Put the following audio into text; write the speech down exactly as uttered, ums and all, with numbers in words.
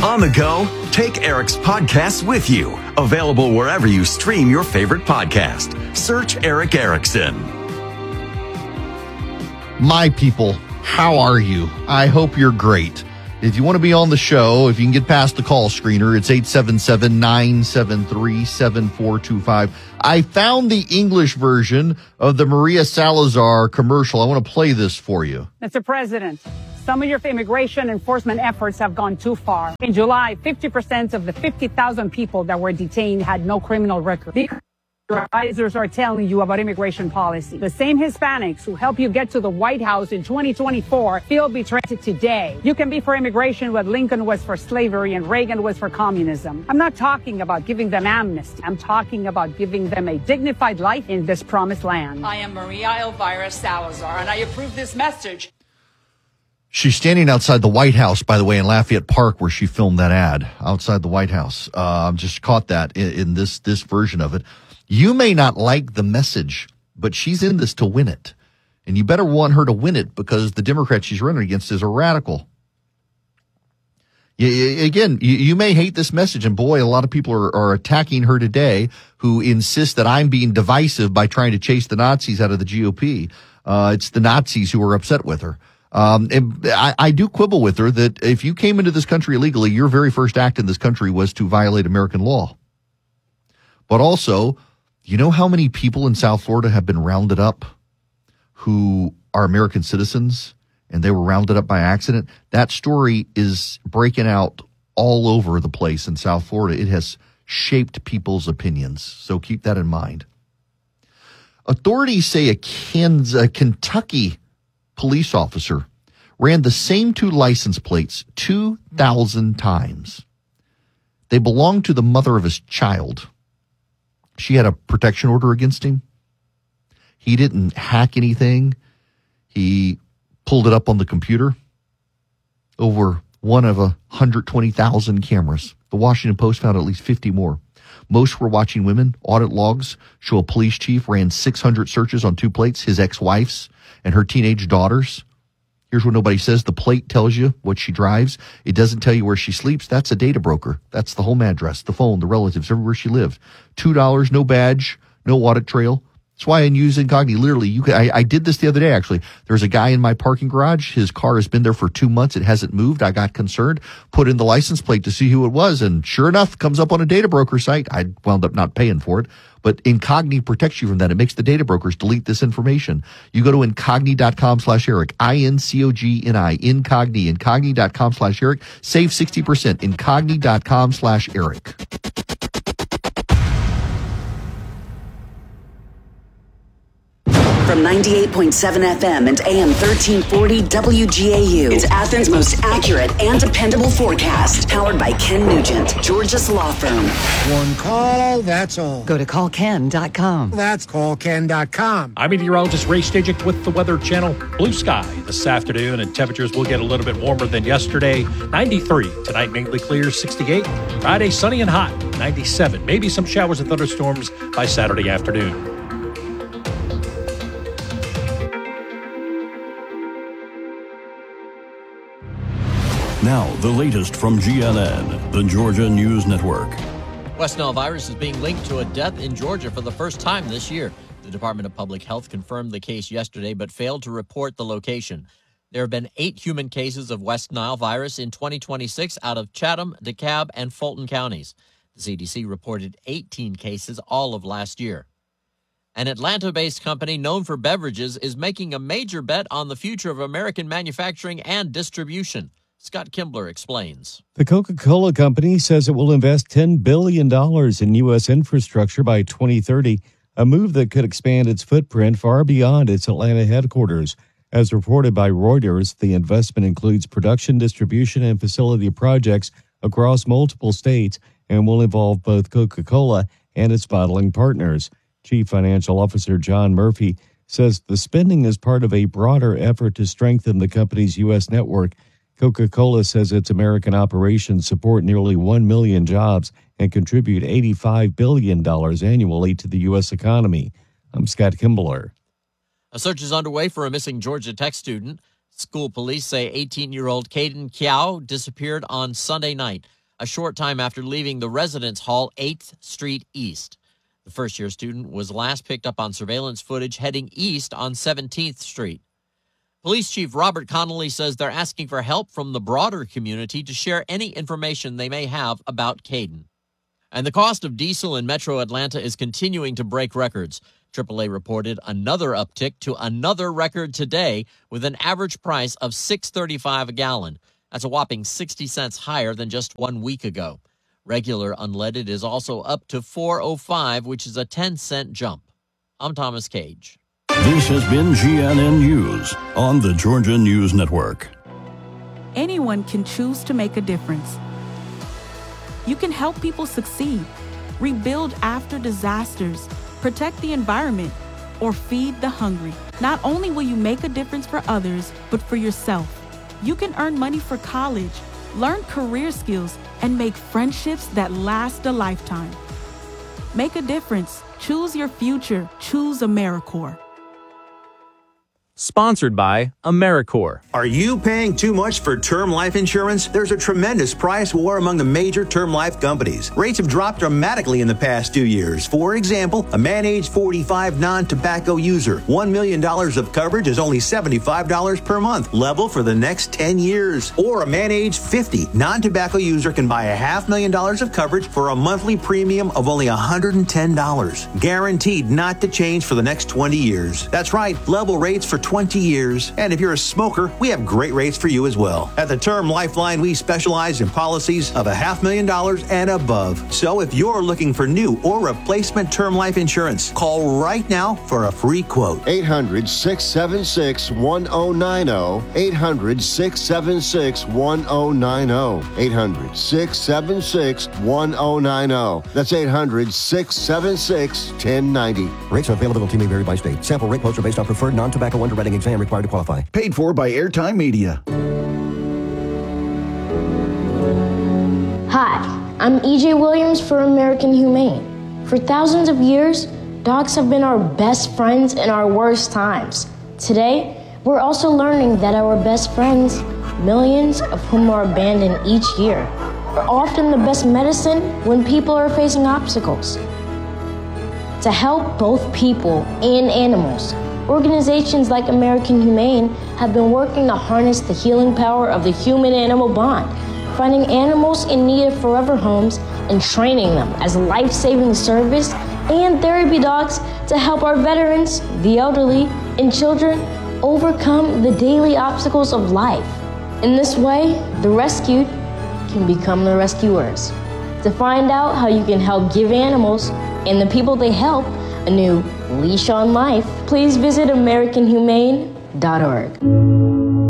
On the go, take Eric's podcast with you. Available wherever you stream your favorite podcast. Search Eric Erickson. My people, how are you? I hope you're great. If you want to be on the show, if you can get past the call screener, it's eight seven seven, nine seven three, seven four two five. I found the English version of the Maria Salazar commercial. I want to play this for you. Mister President, some of your immigration enforcement efforts have gone too far. In July, fifty percent of the fifty thousand people that were detained had no criminal record. Your advisors are telling you about immigration policy. The same Hispanics who help you get to the White House in twenty twenty-four feel betrayed today. You can be for immigration what Lincoln was for slavery and Reagan was for communism. I'm not talking about giving them amnesty. I'm talking about giving them a dignified life in this promised land. I am Maria Elvira Salazar, and I approve this message. She's standing outside the White House, by the way, in Lafayette Park, where she filmed that ad outside the White House. Uh, I've just caught that in, in this this version of it. You may not like the message, but she's in this to win it. And you better want her to win it because the Democrat she's running against is a radical. You, again, you, you may hate this message, and boy, a lot of people are, are attacking her today who insist that I'm being divisive by trying to chase the Nazis out of the G O P. Uh, it's the Nazis who are upset with her. Um, and I, I do quibble with her that if you came into this country illegally, your very first act in this country was to violate American law. But also, you know how many people in South Florida have been rounded up who are American citizens and they were rounded up by accident? That story is breaking out all over the place in South Florida. It has shaped people's opinions, so keep that in mind. Authorities say a, Kansas, a Kentucky police officer ran the same two license plates two thousand times. They belonged to the mother of his child. She had a protection order against him. He didn't hack anything. He pulled it up on the computer. Over one of one hundred twenty thousand cameras. The Washington Post found at least fifty more. Most were watching women. Audit logs show a police chief ran six hundred searches on two plates, his ex-wife's and her teenage daughters. Here's what nobody says. The plate tells you what she drives. It doesn't tell you where she sleeps. That's a data broker. That's the home address, the phone, the relatives, everywhere she lived. two dollars, no badge, no audit trail. That's why I use Incogni. Literally, you can, I, I did this the other day, actually. There's a guy in my parking garage. His car has been there for two months. It hasn't moved. I got concerned, put in the license plate to see who it was, and sure enough, comes up on a data broker site. I wound up not paying for it, but Incogni protects you from that. It makes the data brokers delete this information. You go to incogni.com slash Eric, I N C O G N I, Incogni, incogni.com slash Eric. Save sixty percent, incogni.com slash Eric. From ninety-eight point seven F M and A M thirteen forty W G A U. It's Athens' most accurate and dependable forecast. Powered by Ken Nugent, Georgia's law firm. One call, that's all. Go to call ken dot com. That's call ken dot com. I'm meteorologist Ray Stajic with the Weather Channel. Blue sky this afternoon, and temperatures will get a little bit warmer than yesterday. ninety-three. Tonight, mainly clear, sixty-eight. Friday, sunny and hot, ninety-seven. Maybe some showers and thunderstorms by Saturday afternoon. Now, the latest from G N N, the Georgia News Network. West Nile virus is being linked to a death in Georgia for the first time this year. The Department of Public Health confirmed the case yesterday, but failed to report the location. There have been eight human cases of West Nile virus in twenty twenty-six out of Chatham, DeKalb, and Fulton counties. The C D C reported eighteen cases all of last year. An Atlanta-based company known for beverages is making a major bet on the future of American manufacturing and distribution. Scott Kimbler explains. The Coca-Cola Company says it will invest ten billion dollars in U S infrastructure by twenty thirty, a move that could expand its footprint far beyond its Atlanta headquarters. As reported by Reuters, the investment includes production, distribution, and facility projects across multiple states and will involve both Coca-Cola and its bottling partners. Chief Financial Officer John Murphy says the spending is part of a broader effort to strengthen the company's U S network. Coca-Cola says its American operations support nearly one million jobs and contribute eighty-five billion dollars annually to the U S economy. I'm Scott Kimbler. A search is underway for a missing Georgia Tech student. School police say eighteen-year-old Caden Kiao disappeared on Sunday night, a short time after leaving the residence hall eighth Street East. The first-year student was last picked up on surveillance footage heading east on seventeenth Street. Police Chief Robert Connolly says they're asking for help from the broader community to share any information they may have about Caden. And the cost of diesel in Metro Atlanta is continuing to break records. triple A reported another uptick to another record today with an average price of six dollars and thirty-five cents a gallon. That's a whopping sixty cents higher than just one week ago. Regular unleaded is also up to four dollars and five cents, which is a ten cent jump. I'm Thomas Cage. This has been G N N News on the Georgia News Network. Anyone can choose to make a difference. You can help people succeed, rebuild after disasters, protect the environment, or feed the hungry. Not only will you make a difference for others, but for yourself. You can earn money for college, learn career skills, and make friendships that last a lifetime. Make a difference. Choose your future. Choose AmeriCorps. Sponsored by AmeriCorps. Are you paying too much for term life insurance? There's a tremendous price war among the major term life companies. Rates have dropped dramatically in the past two years. For example, a man age forty-five non-tobacco user, one million dollars of coverage is only seventy-five dollars per month, level for the next ten years. Or a man age fifty non-tobacco user can buy a half million dollars of coverage for a monthly premium of only one hundred ten dollars. Guaranteed not to change for the next twenty years. That's right, level rates for twenty years. And if you're a smoker, we have great rates for you as well. At the Term Lifeline, we specialize in policies of a half million dollars and above. So if you're looking for new or replacement term life insurance, call right now for a free quote. eight hundred, six seven six, one oh nine oh. eight hundred, six seven six, one oh nine oh. eight hundred, six seven six, one oh nine oh. That's eight hundred, six seven six, one oh nine oh. Rates and availability may vary by state. Sample rate quotes are based on preferred non-tobacco underwriting exam required to qualify. Paid for by Airtime Media. Hi, I'm E J Williams for American Humane. For thousands of years, dogs have been our best friends in our worst times. Today, we're also learning that our best friends, millions of whom are abandoned each year, are often the best medicine when people are facing obstacles. To help both people and animals, organizations like American Humane have been working to harness the healing power of the human-animal bond, finding animals in need of forever homes and training them as life-saving service and therapy dogs to help our veterans, the elderly, and children overcome the daily obstacles of life. In this way, the rescued can become the rescuers. To find out how you can help give animals and the people they help a new leash on life, please visit American Humane dot org.